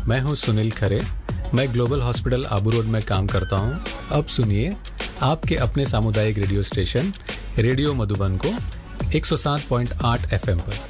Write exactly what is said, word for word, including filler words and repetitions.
मैं हूं सुनील खरे। मैं ग्लोबल हॉस्पिटल आबू रोड में काम करता हूं। अब सुनिए आपके अपने सामुदायिक रेडियो स्टेशन रेडियो मधुबन को एक सौ सात पॉइंट आठ एफएम पर।